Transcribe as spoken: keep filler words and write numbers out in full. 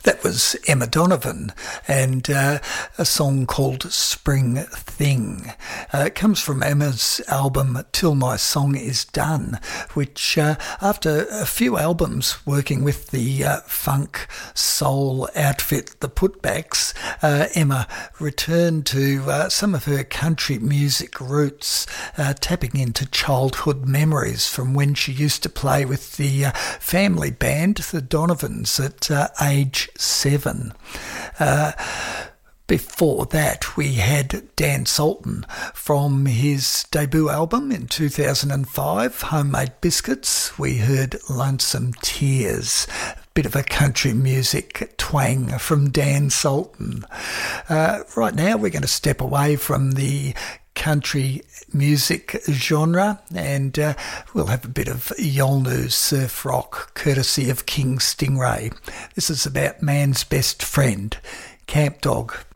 That was Emma Donovan and uh, a song called Spring Thing. Uh, it comes from Emma's album Till My Song Is Done, which uh, after a few albums working with the uh, funk soul outfit The Putbacks, uh, Emma returned to uh, some of her country music roots, uh, tapping into childhood memories from when she used to play with the uh, family band, the Donovans, at uh, age seven. Uh, before that, we had Dan Sultan from his debut album in two thousand five, Homemade Biscuits. We heard Lonesome Tears, bit of a country music twang from Dan Sultan. Uh, right now, we're going to step away from the country music genre and uh, we'll have a bit of Yolnu surf rock courtesy of King Stingray. This is about Man's Best Friend, Camp Dog.